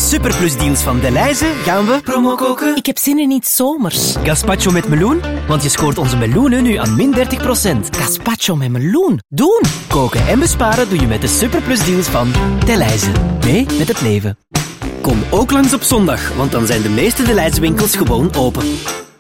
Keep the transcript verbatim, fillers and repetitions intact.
superplusdeals van Delhaize gaan we promo koken. Ik heb zin in iets zomers. Gazpacho met meloen, want je scoort onze meloenen nu aan min dertig procent. Gazpacho met meloen. Doen! Koken en besparen doe je met de superplusdeals van Delhaize. Mee met het leven. Kom ook langs op zondag, want dan zijn de meeste Delhaize winkels gewoon open.